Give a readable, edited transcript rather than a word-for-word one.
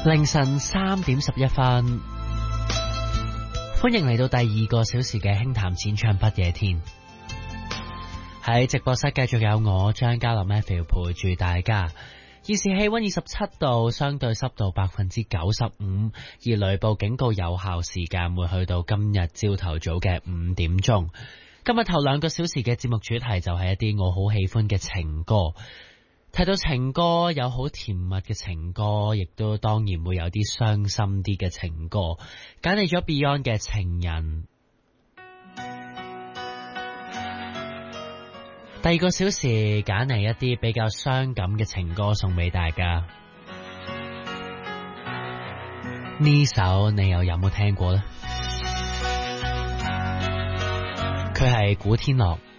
凌晨3:11，歡迎嚟到第2個小時嘅輕談淺唱不夜天。喺直播室繼續有我張嘉林 Matthew 陪住大家。現時氣溫27度，相對濕度95%，而雷暴警告有效時間會去到今日朝頭早嘅5點鐘。今日頭2個小時嘅節目主題就係一啲我好喜歡嘅情歌。提到情歌，有好甜蜜嘅情歌，亦都當然會有啲傷心啲嘅情歌。揀嚟咗 Beyond 嘅情人。第2個小時揀嚟一啲比較傷感嘅情歌送俾大家。呢首你又有冇聽過呢？佢係古天樂